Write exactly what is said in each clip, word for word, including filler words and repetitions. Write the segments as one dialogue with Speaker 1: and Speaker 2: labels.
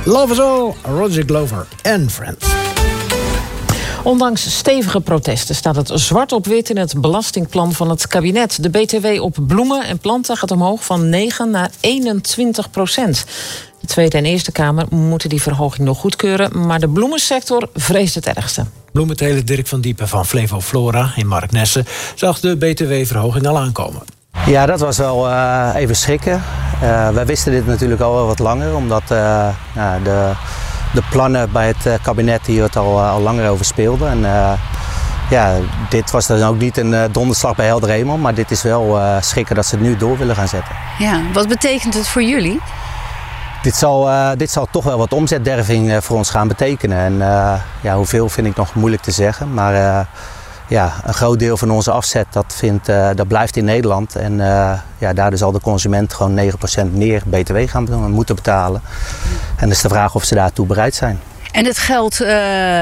Speaker 1: Love Is All, Roger Glover en Friends.
Speaker 2: Ondanks stevige protesten staat het zwart op wit in het belastingplan van het kabinet. De B T W op bloemen en planten gaat omhoog van negen naar eenentwintig procent. De Tweede en Eerste Kamer moeten die verhoging nog goedkeuren, maar de bloemensector vreest het ergste.
Speaker 1: Bloementeler Dirk van Diepen van Flevo Flora in Marknesse zag de B T W-verhoging al aankomen.
Speaker 3: Ja, dat was wel uh, even schrikken. Uh, wij wisten dit natuurlijk al wel wat langer, omdat uh, nou, de, de plannen bij het uh, kabinet hier het al, uh, al langer over speelden. En, uh, ja, dit was dan ook niet een uh, donderslag bij helder hemel, maar dit is wel uh, schrikken dat ze het nu door willen gaan zetten.
Speaker 4: Ja, wat betekent het voor jullie?
Speaker 3: Dit zal, uh, dit zal toch wel wat omzetderving uh, voor ons gaan betekenen. En uh, ja, hoeveel vind ik nog moeilijk te zeggen, maar uh, ja, een groot deel van onze afzet dat vindt, uh, dat blijft in Nederland. En uh, ja, daardoor zal de consument gewoon negen procent meer B T W gaan moeten betalen. En dus de vraag of ze daartoe bereid zijn.
Speaker 4: En het geldt uh,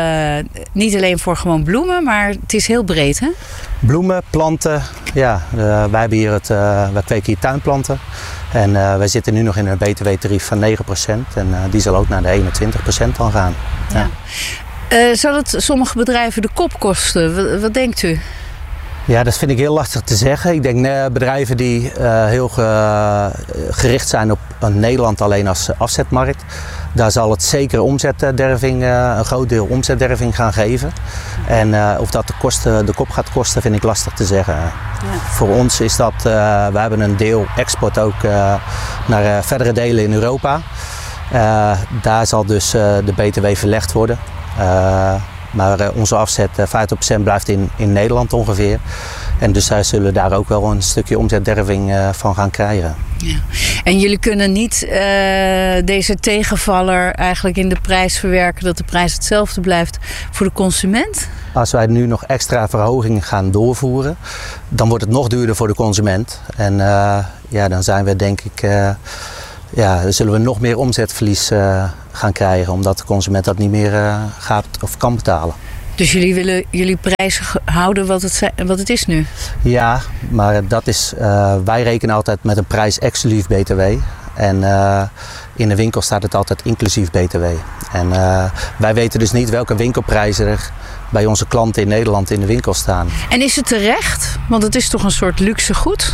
Speaker 4: niet alleen voor gewoon bloemen, maar het is heel breed, hè?
Speaker 3: Bloemen, planten, ja, uh, wij, hebben hier het, uh, wij kweken hier tuinplanten. En uh, wij zitten nu nog in een B T W-tarief van negen procent. En uh, die zal ook naar de eenentwintig procent dan gaan. Ja.
Speaker 4: Ja. Uh, zal het sommige bedrijven de kop kosten? Wat, wat denkt u?
Speaker 3: Ja, dat vind ik heel lastig te zeggen. Ik denk uh, bedrijven die uh, heel ge, gericht zijn op uh, Nederland alleen als afzetmarkt. Daar zal het zeker omzetderving, uh, een groot deel omzetderving gaan geven. En uh, of dat de, kosten, de kop gaat kosten, vind ik lastig te zeggen. Ja. Voor ons is dat, uh, we hebben een deel export ook uh, naar uh, verdere delen in Europa. Uh, daar zal dus uh, de B T W verlegd worden. Uh, maar uh, onze afzet, uh, vijftig procent blijft in, in Nederland ongeveer. En dus zij zullen daar ook wel een stukje omzetderving uh, van gaan krijgen.
Speaker 4: Ja. En jullie kunnen niet uh, deze tegenvaller eigenlijk in de prijs verwerken, dat de prijs hetzelfde blijft voor de consument?
Speaker 3: Als wij nu nog extra verhogingen gaan doorvoeren, dan wordt het nog duurder voor de consument. En uh, ja, dan zijn we denk ik... Uh, Ja, dan zullen we nog meer omzetverlies uh, gaan krijgen, omdat de consument dat niet meer uh, gaat of kan betalen.
Speaker 4: Dus jullie willen jullie prijs houden wat het, wat het is nu?
Speaker 3: Ja, maar dat is, uh, wij rekenen altijd met een prijs exclusief B T W. En uh, in de winkel staat het altijd inclusief B T W. En uh, wij weten dus niet welke winkelprijzen er bij onze klanten in Nederland in de winkel staan.
Speaker 4: En is het terecht? Want het is toch een soort luxe goed?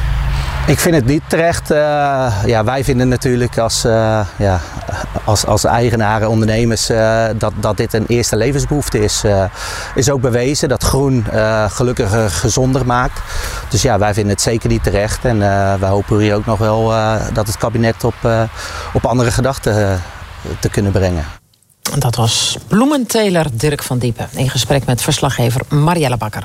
Speaker 3: Ik vind het niet terecht. Uh, ja, wij vinden natuurlijk als, uh, ja, als, als eigenaren, ondernemers, uh, dat, dat dit een eerste levensbehoefte is. Uh, is ook bewezen dat groen uh, gelukkiger, gezonder maakt. Dus ja, wij vinden het zeker niet terecht. En uh, wij hopen hier ook nog wel uh, dat het kabinet op, uh, op andere gedachten uh, te kunnen brengen.
Speaker 2: Dat was bloementeler Dirk van Diepen in gesprek met verslaggever Marielle Bakker.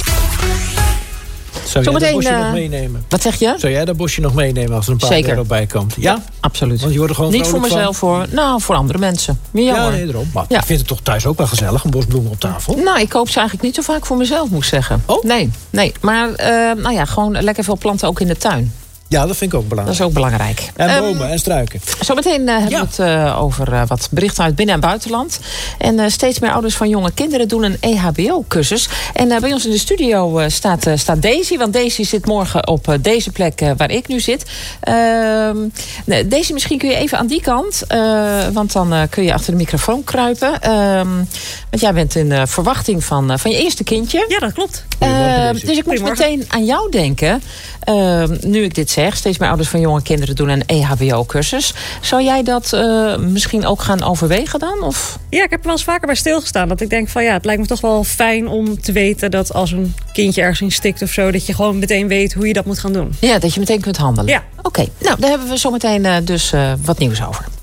Speaker 1: Zou jij
Speaker 2: Zometeen,
Speaker 1: dat bosje
Speaker 2: uh,
Speaker 1: nog meenemen?
Speaker 2: Wat zeg je?
Speaker 1: Zou jij dat bosje nog meenemen als er een paar
Speaker 2: Zeker.
Speaker 1: euro bij komt? Ja?
Speaker 2: Ja, absoluut.
Speaker 1: Want je wordt er gewoon
Speaker 2: niet voor
Speaker 1: vrolijk
Speaker 2: mezelf,
Speaker 1: van?
Speaker 2: voor, nou, voor andere mensen. Ja,
Speaker 1: Ja,
Speaker 2: hoor.
Speaker 1: nee, daarom. Maar
Speaker 2: Ja.
Speaker 1: ik vind het toch thuis ook wel gezellig, een bos bloemen op tafel?
Speaker 2: Nou, ik koop ze eigenlijk niet zo vaak voor mezelf, moet ik zeggen.
Speaker 1: Oh?
Speaker 2: Nee, nee. Maar uh, nou ja, gewoon lekker veel planten ook in de tuin.
Speaker 1: Ja, dat vind ik ook
Speaker 2: Dat
Speaker 1: belangrijk.
Speaker 2: is ook belangrijk.
Speaker 1: En
Speaker 2: Um,
Speaker 1: bomen en struiken.
Speaker 2: Zometeen uh, hebben
Speaker 1: Ja.
Speaker 2: we het uh, over uh, wat berichten uit binnen- en buitenland. En uh, steeds meer ouders van jonge kinderen doen een E H B O-cursus. En uh, bij ons in de studio uh, staat, uh, staat Daisy. Want Daisy zit morgen op uh, deze plek uh, waar ik nu zit. Uh, Daisy, misschien kun je even aan die kant. Uh, want dan uh, kun je achter de microfoon kruipen. Uh, want jij bent in uh, verwachting van, uh, van je eerste kindje.
Speaker 5: Ja, dat klopt.
Speaker 2: Uh, dus ik moet
Speaker 5: Goedemorgen.
Speaker 2: meteen aan jou denken. Uh, nu ik dit zeg, steeds meer ouders van jonge kinderen doen een E H B O-cursus. Zou jij dat uh, misschien ook gaan overwegen dan? Of?
Speaker 5: Ja, ik heb er wel eens vaker bij stilgestaan. Dat ik denk van ja, het lijkt me toch wel fijn om te weten dat als een kindje ergens in stikt of zo, dat je gewoon meteen weet hoe je dat moet gaan doen.
Speaker 2: Ja, dat je meteen kunt handelen.
Speaker 5: Ja.
Speaker 2: Oké, okay. Nou, daar hebben we zometeen uh, dus uh, wat nieuws over.